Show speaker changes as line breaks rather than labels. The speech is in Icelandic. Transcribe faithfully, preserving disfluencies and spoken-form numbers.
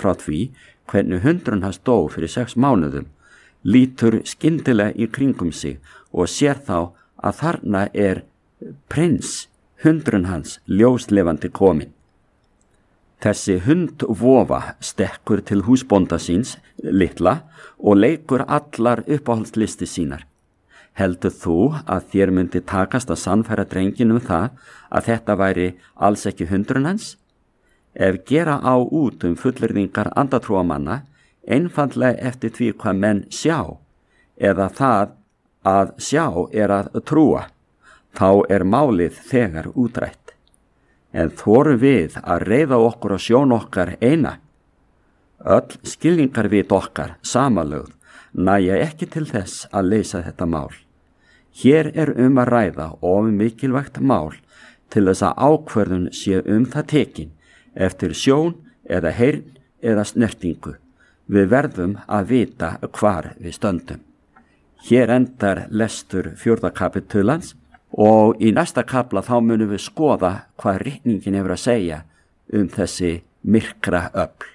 frá því hvernig hundurinn hans dó fyrir sex mánuðum, lítur skyndilega í kringum sig og sér þá að þarna er prins, hundurinn hans, ljóslifandi kominn. Þessi hundvofa stekkur til húsbónda síns, litla, og leikur allar uppáhaldslisti sínar. Heldur þú að þér myndi takast að sannfæra drenginn um það að þetta væri alls ekki hundurinn hans? Ef gera á út um fullyrðingar andatrúarmanna, einfaldlega eftir því hvað menn sjá, eða það að sjá er að trúa, þá er málið þegar útrætt. En þorum við að reiða okkur á sjón okkar eina? Öll skilningarvit okkar samanlögð nægja ekki til þess að leysa þetta mál. Hér er um að ræða of mikilvægt mál til þess að ákvörðun sé um það tekin eftir sjón eða heyrn eða snertingu. Við verðum að vita hvar við stöndum. Hér endar lestur fjórða kapitulans og í næsta kapla þá munum við skoða hvað ritningin hefur að segja um þessi myrkra öfl.